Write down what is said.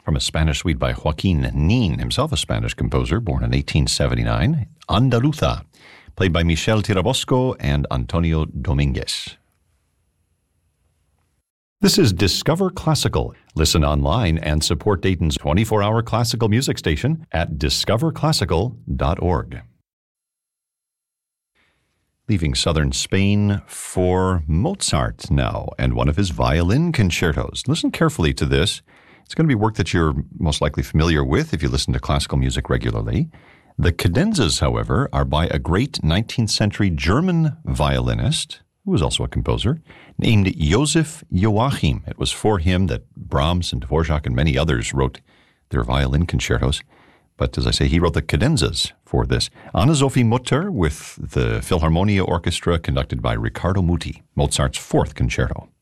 from a Spanish suite by Joaquin Nin, himself a Spanish composer, born in 1879, Andaluza, played by Michel Tirabosco and Antonio Dominguez. This is Discover Classical. Listen online and support Dayton's 24-hour classical music station at discoverclassical.org. Leaving southern Spain for Mozart now, and one of his violin concertos. Listen carefully to this. It's going to be work that you're most likely familiar with if you listen to classical music regularly. The cadenzas, however, are by a great 19th century German violinist, who was also a composer, named Joseph Joachim. It was for him that Brahms and Dvorak and many others wrote their violin concertos. But as I say, he wrote the cadenzas for this. Anna-Sophie Mutter with the Philharmonia Orchestra conducted by Riccardo Muti, Mozart's fourth concerto.